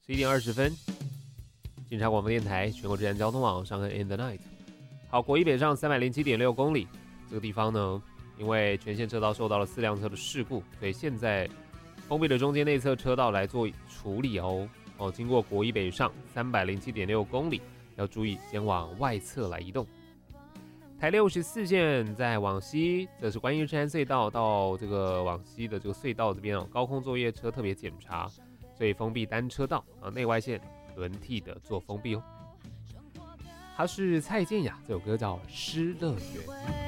11点20分，警察广播电台全国治安交通网上岸 In the Night。好，国一北上307.6公里，这个地方呢，因为全线车道受到了4辆车的事故，所以现在封闭了中间内侧车道来做处理哦。经过国一北上307.6公里，要注意先往外侧来移动。台64线在往西，这是观音山隧道到这个往西的这个隧道这边高空作业车特别检查，所以封闭单车道内外线轮替的做封闭哦。它是蔡健雅，这首歌叫《失乐园》。